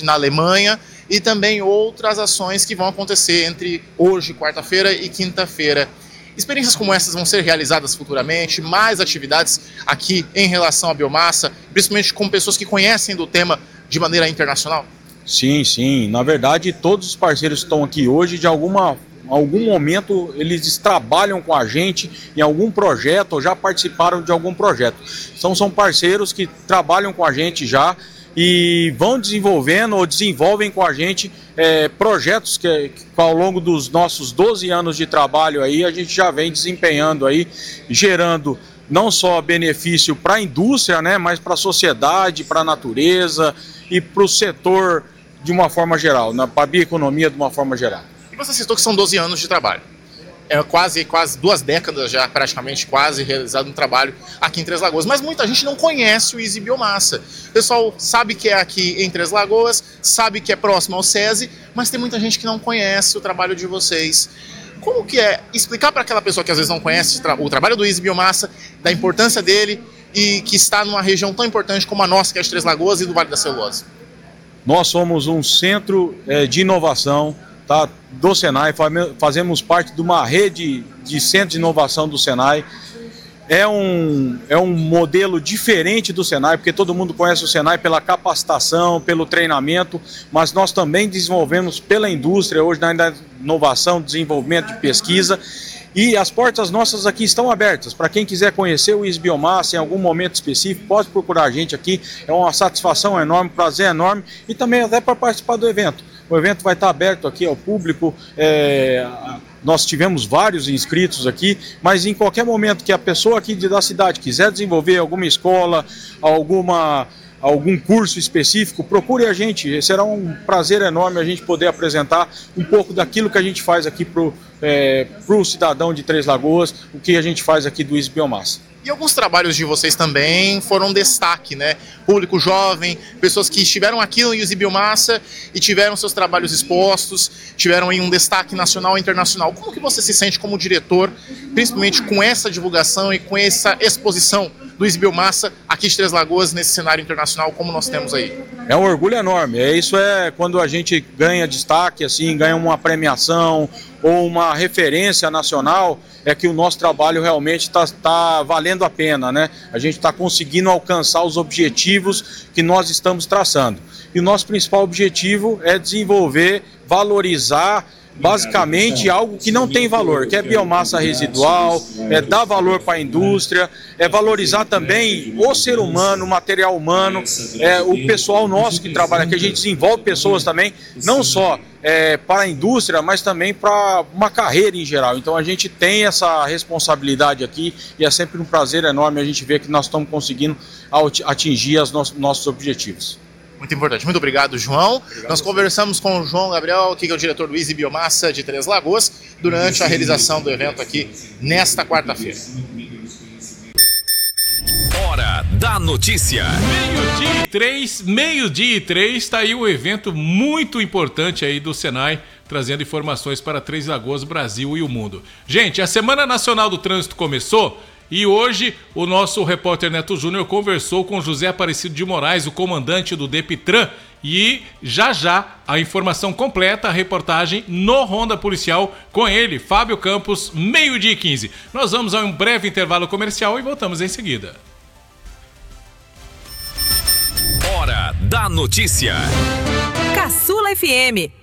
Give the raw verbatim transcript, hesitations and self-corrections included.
recentemente na Alemanha, e também outras ações que vão acontecer entre hoje, quarta-feira, e quinta-feira. Experiências como essas vão ser realizadas futuramente, mais atividades aqui em relação à biomassa, principalmente com pessoas que conhecem do tema de maneira internacional? Sim, sim. Na verdade, todos os parceiros que estão aqui hoje, de alguma algum momento, eles trabalham com a gente em algum projeto ou já participaram de algum projeto. Então, são parceiros que trabalham com a gente já e vão desenvolvendo ou desenvolvem com a gente é, projetos que, que ao longo dos nossos doze anos de trabalho aí, a gente já vem desempenhando aí, gerando não só benefício para a indústria, né, mas para a sociedade, para a natureza e para o setor de uma forma geral, para a bioeconomia de uma forma geral. E você citou que são doze anos de trabalho. É quase, quase duas décadas já, praticamente quase, realizado um trabalho aqui em Três Lagoas. Mas muita gente não conhece o Easy Biomassa. O pessoal sabe que é aqui em Três Lagoas, sabe que é próximo ao SESI, mas tem muita gente que não conhece o trabalho de vocês. Como que é explicar para aquela pessoa que às vezes não conhece o trabalho do Easy Biomassa, da importância dele e que está numa região tão importante como a nossa, que é de Três Lagoas e do Vale da Celulose? Nós somos um centro é, de inovação, tá, do Senai, fazemos parte de uma rede de centros de inovação do Senai. É um, é um modelo diferente do Senai, porque todo mundo conhece o Senai pela capacitação, pelo treinamento, mas nós também desenvolvemos pela indústria, hoje na inovação, desenvolvimento de pesquisa, e as portas nossas aqui estão abertas. Para quem quiser conhecer o Easy Biomassa em algum momento específico, pode procurar a gente aqui, é uma satisfação enorme, prazer enorme, e também até para participar do evento. O evento vai estar aberto aqui ao público, é, nós tivemos vários inscritos aqui, mas em qualquer momento que a pessoa aqui da cidade quiser desenvolver alguma escola, alguma, algum curso específico, procure a gente. Será um prazer enorme a gente poder apresentar um pouco daquilo que a gente faz aqui para o é, pro cidadão de Três Lagoas, o que a gente faz aqui do Easy Biomassa. E alguns trabalhos de vocês também foram destaque, né? Público jovem, pessoas que estiveram aqui no Easy Biomassa e tiveram seus trabalhos expostos, tiveram aí um destaque nacional e internacional. Como que você se sente como diretor, principalmente com essa divulgação e com essa exposição do Easy Biomassa aqui de Três Lagoas nesse cenário internacional como nós temos aí? É um orgulho enorme. É, isso é quando a gente ganha destaque, assim, ganha uma premiação ou uma referência nacional, é que o nosso trabalho realmente está tá valendo a pena, né? A gente está conseguindo alcançar os objetivos que nós estamos traçando. E o nosso principal objetivo é desenvolver, valorizar, basicamente algo que não tem valor, que é biomassa residual, é dar valor para a indústria, é valorizar também o ser humano, o material humano, é o pessoal nosso que trabalha aqui. A gente desenvolve pessoas também, não só é, para a indústria, mas também para uma carreira em geral. Então a gente tem essa responsabilidade aqui e é sempre um prazer enorme a gente ver que nós estamos conseguindo atingir os nossos objetivos. Muito importante. Muito obrigado, João. Obrigado. Nós conversamos com o João Gabriel, que é o diretor do Easy Biomassa de Três Lagoas, durante a realização do evento aqui nesta quarta-feira. Hora da notícia. Meio-dia e três, meio-dia e três, está aí um evento muito importante aí do Senai, trazendo informações para Três Lagoas, Brasil e o mundo. Gente, a Semana Nacional do Trânsito começou. E hoje o nosso repórter Neto Júnior conversou com José Aparecido de Moraes, o comandante do DEPITRAN, e já já a informação completa, a reportagem no Ronda Policial com ele, Fábio Campos, meio-dia e quinze. Nós vamos a um breve intervalo comercial e voltamos em seguida. Hora da notícia. Caçula F M.